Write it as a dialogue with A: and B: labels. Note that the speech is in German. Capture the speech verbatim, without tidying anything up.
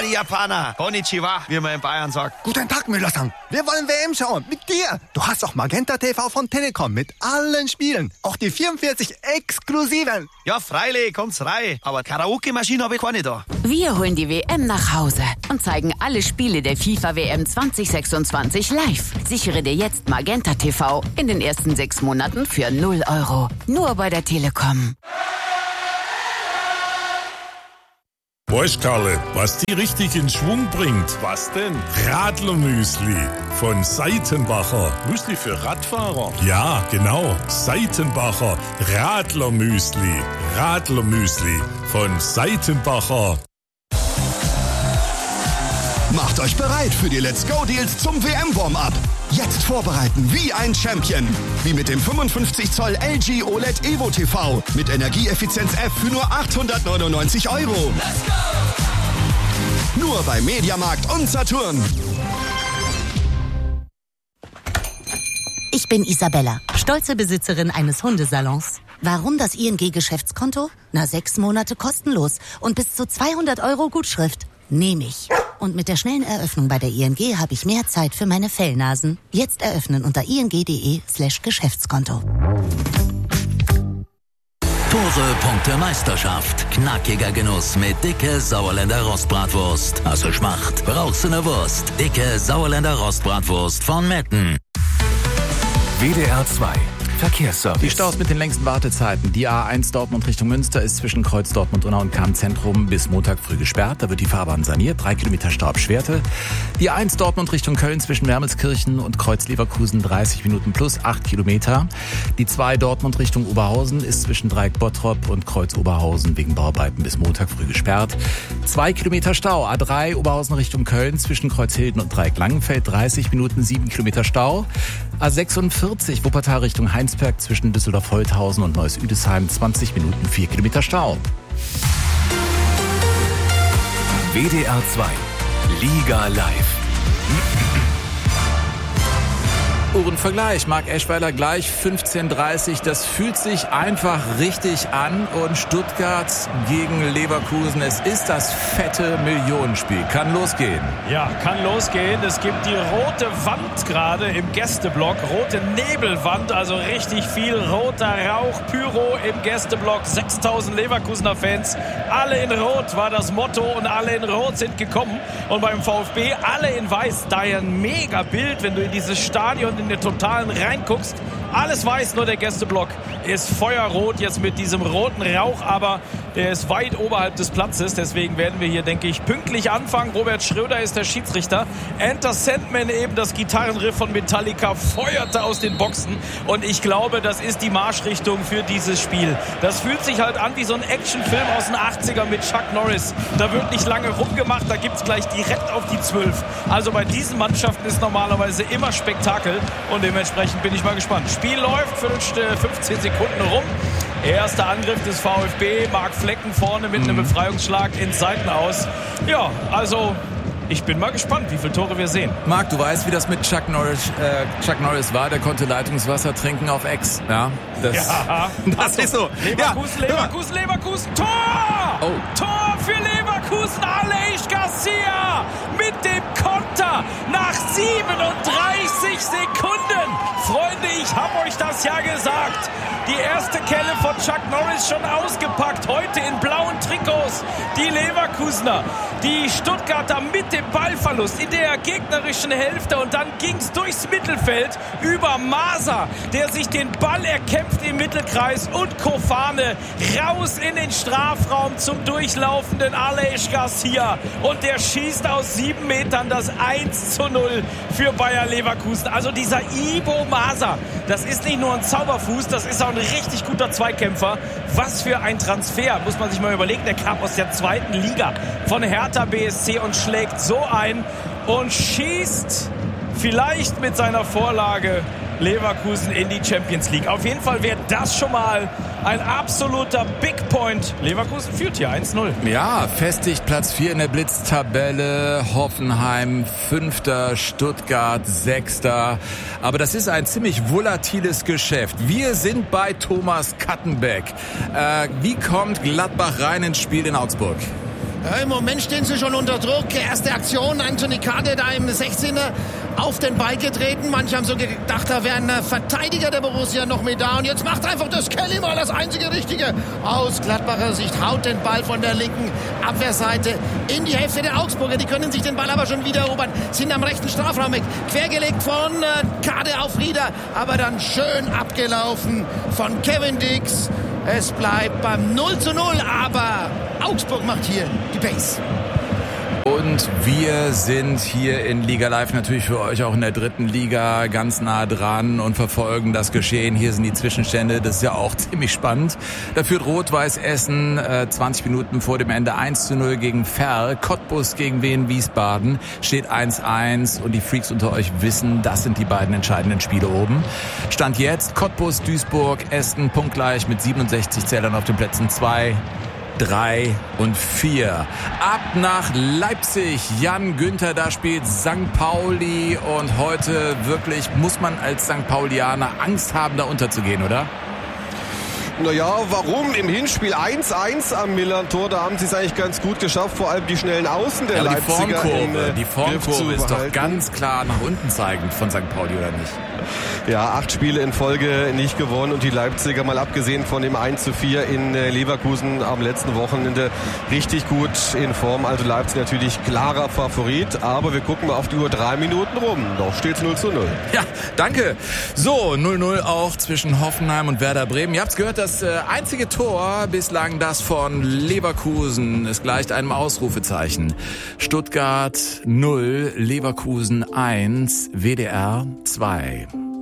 A: die Japaner. Konnichiwa, wie man in Bayern sagt.
B: Guten Tag, Müller-san. Wir wollen W M schauen. Mit dir. Du hast auch Magenta T V von Telekom mit allen Spielen. Auch die vierundvierzig exklusiven.
A: Ja, freilich, kommt's rein. Aber Karaoke-Maschine habe ich keine da.
C: Wir holen die W M nach Hause und zeigen alle Spiele der FIFA W M zwanzig sechsundzwanzig live. Sichere dir jetzt Magenta T V in den ersten sechs Monaten für null Euro. Nur bei der Telekom.
D: Weißt, Karle, was die richtig in Schwung bringt?
E: Was denn?
D: Radlermüsli von Seitenbacher.
E: Müsli für Radfahrer?
D: Ja, genau. Seitenbacher Radlermüsli. Radlermüsli von Seitenbacher.
B: Macht euch bereit für die Let's Go Deals zum W M-Warm-Up. Jetzt vorbereiten wie ein Champion. Wie mit dem fünfundfünfzig Zoll L G O L E D Evo T V mit Energieeffizienz F für nur achthundertneunundneunzig Euro.
F: Let's go!
B: Nur bei Mediamarkt und Saturn.
G: Ich bin Isabella, stolze Besitzerin eines Hundesalons. Warum das I N G-Geschäftskonto? Na, sechs Monate kostenlos und bis zu zweihundert Euro Gutschrift. Nehme ich. Und mit der schnellen Eröffnung bei der I N G habe ich mehr Zeit für meine Fellnasen. Jetzt eröffnen unter ing.de slash Geschäftskonto.
H: Tore, Punkte, Meisterschaft. Knackiger Genuss mit dicke Sauerländer Rostbratwurst. Also Schmacht, brauchst du ne Wurst. Dicke Sauerländer Rostbratwurst von Metten.
I: W D R zwei Verkehrsservice.
J: Die Staus mit den längsten Wartezeiten. Die A eins Dortmund Richtung Münster ist zwischen Kreuz Dortmund-Unna und Kahn-Zentrum bis Montag früh gesperrt. Da wird die Fahrbahn saniert. Drei Kilometer Stau ab Schwerte. Die A eins Dortmund Richtung Köln zwischen Wermelskirchen und Kreuz Leverkusen dreißig Minuten plus acht Kilometer. Die zwei Dortmund Richtung Oberhausen ist zwischen Dreieck Bottrop und Kreuz Oberhausen wegen Bauarbeiten bis Montag früh gesperrt. Zwei Kilometer Stau. A drei Oberhausen Richtung Köln zwischen Kreuzhilden und Dreieck Langenfeld dreißig Minuten, sieben Kilometer Stau. A sechsundvierzig Wuppertal Richtung Heinsberg zwischen Düsseldorf-Holthausen und Neuss-Üdesheim zwanzig Minuten, vier Kilometer Stau.
I: W D R zwei Liga live.
J: Uhrenvergleich. Marc Eschweiler gleich fünfzehn Uhr dreißig. Das fühlt sich einfach richtig an. Und Stuttgart gegen Leverkusen. Es ist das fette Millionenspiel. Kann losgehen.
K: Ja, kann losgehen. Es gibt die rote Wand gerade im Gästeblock. Rote Nebelwand, also richtig viel roter Rauch. Pyro im Gästeblock. sechstausend Leverkusener Fans. Alle in Rot war das Motto und alle in Rot sind gekommen. Und beim VfB alle in Weiß. Daher ein mega Bild, wenn du in dieses Stadion in den Totalen reinguckst. Alles weiß, nur der Gästeblock ist feuerrot jetzt mit diesem roten Rauch, aber der ist weit oberhalb des Platzes. Deswegen werden wir hier, denke ich, pünktlich anfangen. Robert Schröder ist der Schiedsrichter. Enter Sandman, eben das Gitarrenriff von Metallica, feuerte aus den Boxen. Und ich glaube, das ist die Marschrichtung für dieses Spiel. Das fühlt sich halt an wie so ein Actionfilm aus den achtziger mit Chuck Norris. Da wird nicht lange rumgemacht, da gibt es gleich direkt auf die zwölf. Also bei diesen Mannschaften ist normalerweise immer Spektakel. Und dementsprechend bin ich mal gespannt. Spiel läuft, fünfzehn Sekunden rum. Erster Angriff des VfB. Marc Flecken vorne mit einem Befreiungsschlag ins Seitenaus. Ja, also ich bin mal gespannt, wie viele Tore wir sehen.
J: Marc, du weißt, wie das mit Chuck Norris, äh, Chuck Norris war. Der konnte Leitungswasser trinken auf Ex. Ja, das,
K: ja.
J: das also, ist so.
K: Leverkusen,
J: ja.
K: Leverkusen, Leverkusen. Tor!
J: Oh.
K: Tor für Leverkusen. Aleix Garcia mit dem Konter nach siebenunddreißig Sekunden. Freunde, ich hab euch das ja gesagt. Die erste Kelle von Chuck Norris schon ausgepackt. Heute in blauen Trikots. Die Leverkusener, die Stuttgarter mit dem Ballverlust in der gegnerischen Hälfte. Und dann ging's durchs Mittelfeld über Maser, der sich den Ball erkämpft im Mittelkreis. Und Kofane raus in den Strafraum zum durchlaufenden Aleix Garcia. Und der schießt aus sieben Metern das eins zu null für Bayer Leverkusen. Also dieser Ibo Maser, das ist nicht nur ein Zauberfuß, das ist auch ein richtig guter Zweikämpfer. Was für ein Transfer, muss man sich mal überlegen. Der kam aus der zweiten Liga von Hertha B S C und schlägt so ein und schießt vielleicht mit seiner Vorlage Leverkusen in die Champions League. Auf jeden Fall wäre das schon mal ein absoluter Big Point. Leverkusen führt hier eins null.
J: Ja, festigt Platz vier in der Blitztabelle. Hoffenheim Fünfter, Stuttgart Sechster. Aber das ist ein ziemlich volatiles Geschäft. Wir sind bei Thomas Kattenbeck. Äh, wie kommt Gladbach rein ins Spiel in Augsburg?
E: Ja, im Moment stehen sie schon unter Druck. Erste Aktion, Anthony Kade da im sechzehner auf den Ball getreten. Manche haben so gedacht, da wären Verteidiger der Borussia noch mit da. Und jetzt macht einfach das Kelly mal das einzige Richtige. Aus Gladbacher Sicht haut den Ball von der linken Abwehrseite in die Hälfte der Augsburger. Die können sich den Ball aber schon wieder erobern. Sind am rechten Strafraum weg. Quergelegt von äh, Kade auf Rieder. Aber dann schön abgelaufen von Kevin Dix. Es bleibt beim null zu null, aber Augsburg macht hier die Pace.
J: Und wir sind hier in Liga Live natürlich für euch auch in der dritten Liga ganz nah dran und verfolgen das Geschehen. Hier sind die Zwischenstände, das ist ja auch ziemlich spannend. Da führt Rot-Weiß Essen äh, zwanzig Minuten vor dem Ende eins zu null gegen Verl. Cottbus gegen Wien Wiesbaden steht eins eins und die Freaks unter euch wissen, das sind die beiden entscheidenden Spiele oben. Stand jetzt Cottbus, Duisburg, Essen punktgleich mit siebenundsechzig Zählern auf den Plätzen zwei, drei und vier. Ab nach Leipzig. Jan Günther, da spielt Sankt Pauli und heute wirklich muss man als Sankt Paulianer Angst haben, da unterzugehen, oder?
L: Naja, warum? Im Hinspiel eins eins am Millern-Tor, da haben sie es eigentlich ganz gut geschafft, vor allem die schnellen Außen der
J: ja,
L: Leipziger.
J: Die Formkurve,
L: in, äh,
J: die Formkurve ist doch ganz klar nach unten zeigend von Sankt Pauli, oder nicht?
L: Ja, acht Spiele in Folge nicht gewonnen und die Leipziger, mal abgesehen von dem eins zu vier in Leverkusen am letzten Wochenende, richtig gut in Form. Also Leipzig natürlich klarer Favorit, aber wir gucken mal auf die Uhr, drei Minuten rum. Noch steht's null zu null.
J: Ja, danke. So, null null auch zwischen Hoffenheim und Werder Bremen. Ihr habt's gehört, das äh, einzige Tor bislang das von Leverkusen. Es gleicht einem Ausrufezeichen. Stuttgart null, Leverkusen eins, W D R zwei.